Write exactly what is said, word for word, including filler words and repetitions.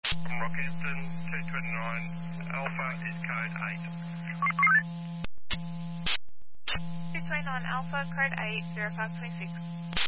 From Rockhampton, two twenty-nine Alpha is code eight. two twenty-nine Alpha, code eight, zero five two six.